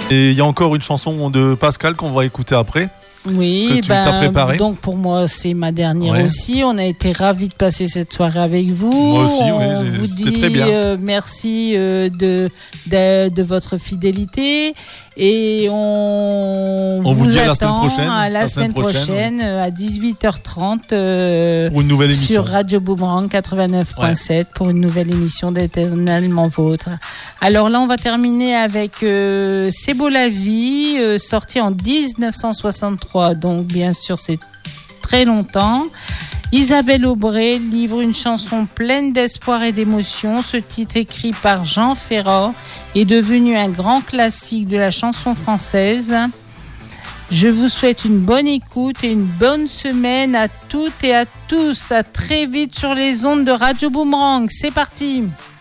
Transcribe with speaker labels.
Speaker 1: Et il y a encore une chanson de Pascal qu'on va écouter après.
Speaker 2: Oui,
Speaker 1: que tu t'as préparé.
Speaker 2: Donc pour moi c'est ma dernière
Speaker 1: Ouais.
Speaker 2: aussi. On a été ravis de passer cette soirée avec vous.
Speaker 1: Moi aussi,
Speaker 2: on
Speaker 1: oui,
Speaker 2: vous
Speaker 1: c'était
Speaker 2: dit
Speaker 1: très bien.
Speaker 2: merci de votre fidélité et on
Speaker 1: vous dit à la
Speaker 2: attend
Speaker 1: semaine prochaine.
Speaker 2: à la semaine prochaine à 18h30
Speaker 1: pour une nouvelle émission
Speaker 2: sur Radio Boomerang 89.7 pour une nouvelle émission d'Éternellement Vôtre. Alors là on va terminer avec C'est beau la vie, sorti en 1963. Donc bien sûr c'est très longtemps. Isabelle Aubray livre une chanson pleine d'espoir et d'émotion. Ce titre écrit par Jean Ferrat est devenu un grand classique de la chanson française. Je vous souhaite une bonne écoute et une bonne semaine à toutes et à tous. À très vite sur les ondes de Radio Boomerang. C'est parti.